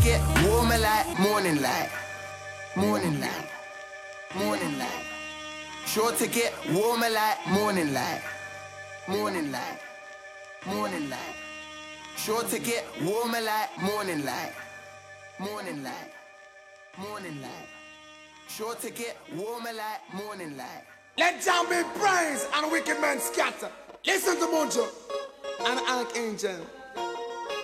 get warmer like morning light. Morning light. Morning light. Sure to get warmer like morning light. Morning light. Morning light. Sure to get warmer like morning light. Morning light. Morning light. Sure to get warmer like morning light. Let down be praise and wicked men scatter. Listen to Mojo and Archangel.